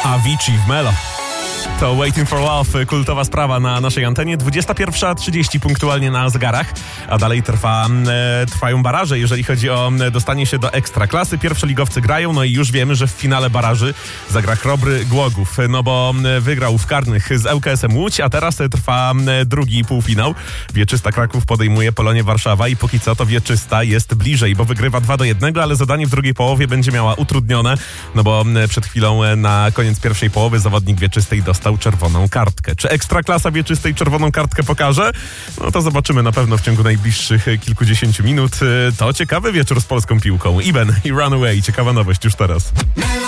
Avicii w Melo. To Waiting for Love, kultowa sprawa na naszej antenie. 21:30 punktualnie na zegarach, a dalej trwają baraże, jeżeli chodzi o dostanie się do Ekstraklasy. Pierwszoligowcy grają, no i już wiemy, że w finale baraży zagra Chrobry Głogów, no bo wygrał w karnych z ŁKS-em Łódź, a teraz trwa drugi półfinał. Wieczysta Kraków podejmuje Polonię Warszawa i póki co to Wieczysta jest bliżej, bo wygrywa 2-1, ale zadanie w drugiej połowie będzie miała utrudnione, no bo przed chwilą na koniec pierwszej połowy zawodnik Wieczystej dostał czerwoną kartkę. Czy Ekstraklasa Wieczystej czerwoną kartkę pokaże? No to zobaczymy na pewno w ciągu najbliższych kilkudziesięciu minut. To ciekawy wieczór z polską piłką. Iben i Runaway. Ciekawa nowość już teraz.